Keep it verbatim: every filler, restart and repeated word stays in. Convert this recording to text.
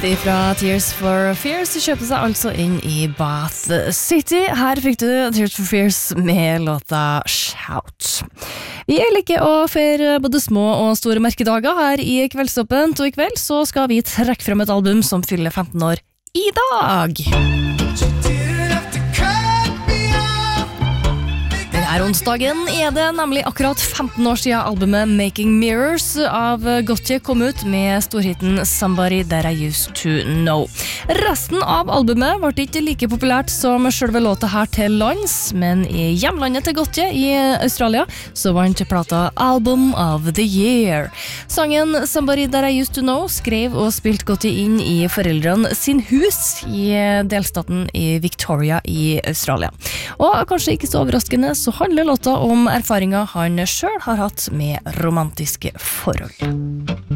Fra Tears for Fears kjøpte seg altså inn i Bath City. Her fikk du Tears for Fears med låta Shout. Vi liker å feire både små og store merkedager her i Kveldsåpent, og i kveld så skal vi trekke frem et album som fyller femten år i dag. Denne onsdagen er det nemlig akkurat femten år siden albumet Making Mirrors av Gotye kom ut med storhiten Somebody That I Used To Know. Resten av albumet var ikke like populært som selve låta her til lands, men i hjemlandet til Gotye i Australia så vant plata Album of the Year. Sangen Somebody That I Used To Know skrev og spilte Gotye inn i foreldrene sin hus i delstaten i Victoria i Australia. Og kanskje ikke så overraskende så handler låta om erfaringer han selv har hatt med romantiske forhold.